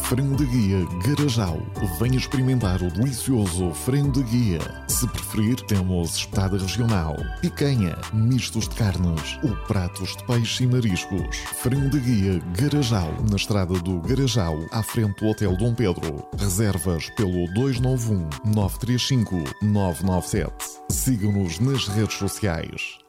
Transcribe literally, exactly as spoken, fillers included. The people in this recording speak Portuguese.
Frango de Guia Garajal. Venha experimentar o delicioso frango de guia. Se preferir, temos espetada regional, picanha, mistos de carnes ou pratos de peixe e mariscos. Frango de Guia Garajal, na estrada do Garajal, à frente do Hotel Dom Pedro. Reservas pelo dois nove um, nove três cinco, nove nove sete. Siga-nos nas redes sociais.